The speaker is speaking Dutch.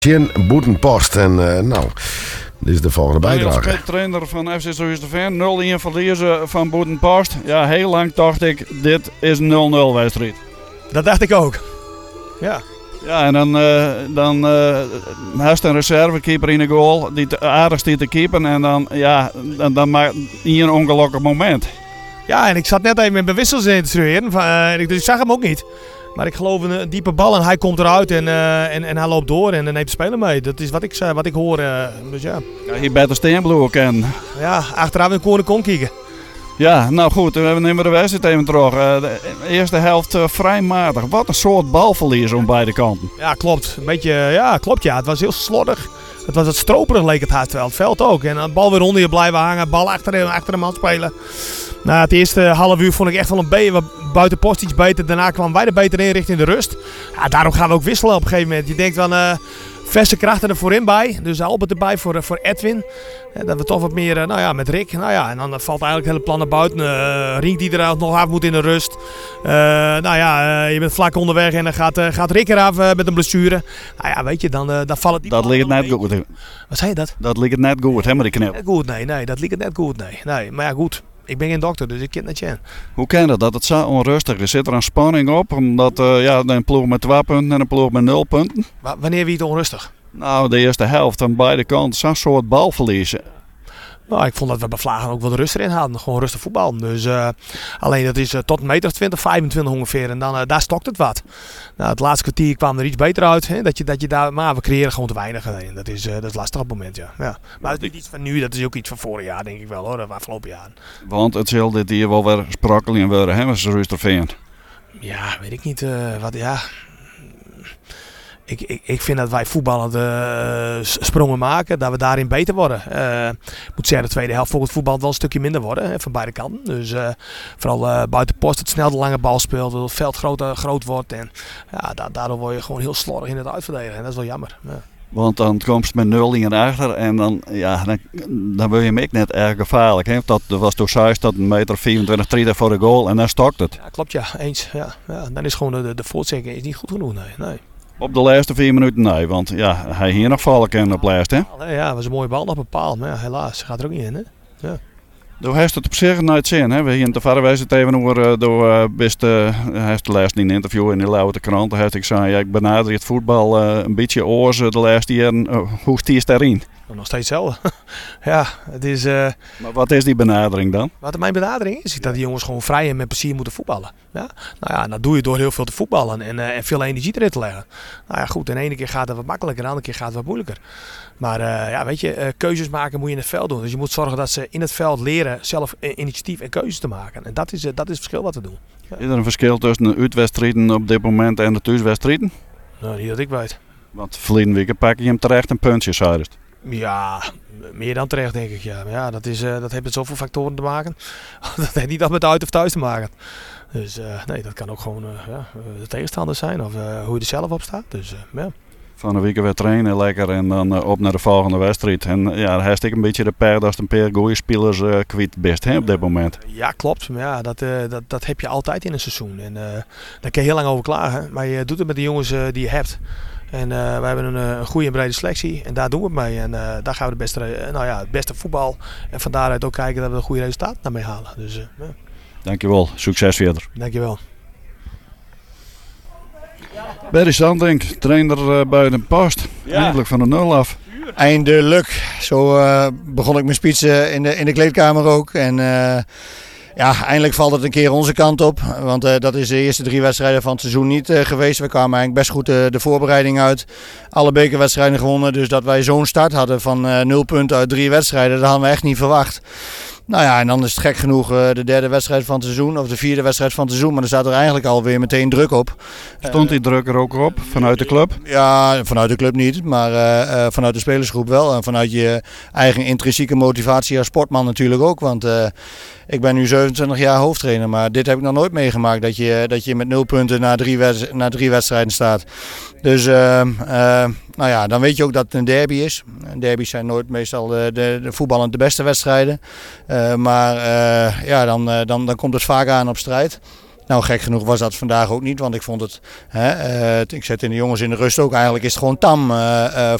Tjen Boetenpost en nou, dit is de volgende bijdrage. Trainer van FC Soesterveen, 0-1 verliezen van Boetenpost. Ja, heel lang dacht ik, dit is een 0-0 wedstrijd. Dat dacht ik ook. Ja. Ja, en dan heeft een reservekeeper in de goal die aardig staat te keepen en dan maakt hij een ongelukkig moment. Ja, en ik zat net even met mijn wissels in te strueren. Ik zag hem ook niet. Maar ik geloof een diepe bal en hij komt eruit en hij loopt door en neemt de speler mee. Dat is wat ik hoor. Dus ja. Ja, je bent een steenbloer kennen. Ja, achteraf in de kon kijken. Ja, nou goed, we nemen de wedstrijd even terug. De eerste helft vrij matig. Wat een soort balverlies aan beide kanten. Ja, klopt. Een beetje, ja, klopt ja. Het was heel slordig. Het was het stroperig leek het veld ook. En de bal weer onder je blijven hangen, bal achter hem aan spelen. Nou, het eerste half uur vond ik echt wel een beetje buiten post iets beter. Daarna kwamen wij er beter in richting de rust. Ja, daarom gaan we ook wisselen op een gegeven moment. Je denkt van verse krachten er voorin bij. Dus Albert erbij voor Edwin. Dat we toch wat meer met Rick. Nou ja, en dan valt eigenlijk het hele plan naar buiten. Rink die er nog af moet in de rust. Je bent vlak onderweg en dan gaat Rick eraf met een blessure. Nou ja, weet je, dan vallen die. Dat ligt net goed. Wat zei je dat? Dat ligt net goed, hè, met die knip. Goed, nee, dat ligt net goed, nee. Maar ja, goed. Ik ben geen dokter, dus ik ken het niet. Hoe kan dat het zo onrustig is? Zit er een spanning op? Omdat een ploeg met 2 punten en een ploeg met 0 punten. Wanneer wie het onrustig? Nou, de eerste helft aan beide kanten zo'n soort balverliezen. Nou, ik vond dat we bij Vlagen ook wel de rust erin hadden. Gewoon rustig voetbal. Dus, alleen dat is tot 1,20 25 ongeveer. En dan, daar stokt het wat. Nou, het laatste kwartier kwam er iets beter uit. Hè? Dat je daar, maar we creëren gewoon te weinig. En dat is lastig op het moment, ja. Maar het is niet iets van nu. Dat is ook iets van vorig jaar, denk ik wel, hoor. Of afgelopen jaar. Want het zal dit hier wel weer sprakkelen worden, hè, met z'n Ruisterveen. Ja, weet ik niet. Ik vind dat wij voetballend sprongen maken, dat we daarin beter worden. Ik moet zeggen, de tweede helft volgens het voetbal wel een stukje minder worden, van beide kanten. Dus vooral buiten post, het snel de lange bal speelt, het veld groot wordt. En ja, daardoor word je gewoon heel slordig in het uitverdedigen. En dat is wel jammer. Ja. Want dan komt het met 0 in achter en dan wil je hem ook net erg gevaarlijk. Hè? Dat was door 6 tot 1,24 meter voor de goal en dan stokt het. Ja, klopt ja, eens. Ja. Dan is gewoon de voortzetting is niet goed genoeg. Nee. Op de laatste 4 minuten nee, want ja, hij hier nog vallen kan op laatst, hè? Ja, dat was een mooie bal op een paal, maar ja, helaas gaat er ook niet in, hè? Ja. Door heeft het op zich nooit zin, hè? We hier in de verre wijze even over door best heeft de laatste in een interview in de Lauwe krant heeft ik zei, ja, ik benader het voetbal een beetje oors de laatste jaren. Hoe stiert daarin? Nog steeds hetzelfde. Ja, het is. Maar wat is die benadering dan? Wat mijn benadering is dat die jongens gewoon vrij en met plezier moeten voetballen. Ja? Nou ja, dat doe je door heel veel te voetballen en veel energie erin te leggen. Nou ja, goed, de ene keer gaat het wat makkelijker, de andere keer gaat het wat moeilijker. Maar weet je, keuzes maken moet je in het veld doen. Dus je moet zorgen dat ze in het veld leren zelf initiatief en keuzes te maken. En dat is het verschil wat we doen. Ja. Is er een verschil tussen de uitwedstrijden op dit moment en de thuiswedstrijden? Nou, niet dat ik weet. Want verleden week pak je hem terecht een puntje, zei. Ja, meer dan terecht denk ik. Ja. Maar ja, dat heeft met zoveel factoren te maken. Dat heeft niet dat met uit of thuis te maken. Dus nee, dat kan ook gewoon de tegenstander zijn of hoe je er zelf op staat. Dus ja. Van een week weer trainen lekker en dan op naar de volgende wedstrijd. En ja, dan heeft ik een beetje de pech dat een paar goede spelers kwijt best op dit moment. Ja, klopt. Maar ja, dat heb je altijd in een seizoen. En daar kun je heel lang over klagen. Maar je doet het met de jongens die je hebt. En we hebben een goede en brede selectie en daar doen we het mee. En daar gaan we het beste voetbal en van daaruit ook kijken dat we een goede resultaat naar mee halen. Dus, ja. Dankjewel, succes verder. Dankjewel. Berry Sandink, trainer bij de Post. Ja. Eindelijk van de 0 af. Eindelijk. Zo begon ik mijn speech in de kleedkamer ook. En eindelijk valt het een keer onze kant op. Want dat is de eerste 3 wedstrijden van het seizoen niet geweest. We kwamen eigenlijk best goed de voorbereiding uit. Alle bekerwedstrijden gewonnen. Dus dat wij zo'n start hadden van 0 punten uit 3 wedstrijden, dat hadden we echt niet verwacht. Nou ja, en dan is het gek genoeg de 3e wedstrijd van het seizoen, of de 4e wedstrijd van het seizoen. Maar er staat er eigenlijk alweer meteen druk op. Stond die druk er ook op vanuit de club? Ja, vanuit de club niet, maar vanuit de spelersgroep wel. En vanuit je eigen intrinsieke motivatie als sportman natuurlijk ook. Want ik ben nu 27 jaar hoofdtrainer, maar dit heb ik nog nooit meegemaakt. Dat je met 0 punten na 3 wedstrijden staat. Dus dan weet je ook dat het een derby is. Derby's zijn nooit meestal de voetballend de beste wedstrijden. Dan komt het vaak aan op strijd. Nou, gek genoeg was dat vandaag ook niet, want ik vond het, ik zet in de jongens in de rust ook, eigenlijk is het gewoon tam